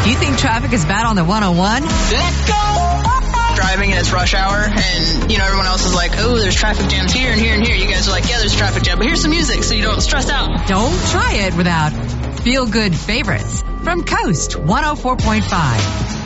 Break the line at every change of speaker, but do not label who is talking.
You think traffic is bad on the 101?
Let's go! Driving and it's rush hour, and, everyone else is like, oh, there's traffic jams here and here and here. You guys are like, yeah, there's a traffic jam, but here's some music so you don't stress out.
Don't try it without feel-good favorites from Coast 104.5.